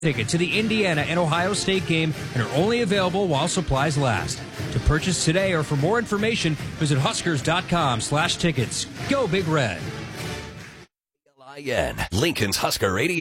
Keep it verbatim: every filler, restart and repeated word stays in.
Ticket to the Indiana and Ohio State game and are only available while supplies last. To purchase today or for more information, visit Huskers.com slash tickets. Go Big Red. L I N, Lincoln's Husker Radio.